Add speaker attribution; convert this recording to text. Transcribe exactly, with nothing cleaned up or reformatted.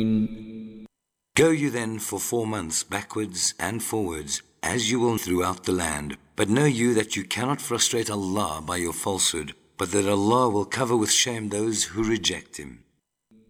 Speaker 1: Go you then for four months backwards and forwards, as you will throughout the land. But know you that you cannot frustrate Allah by your falsehood, but that Allah will cover with shame those who reject Him.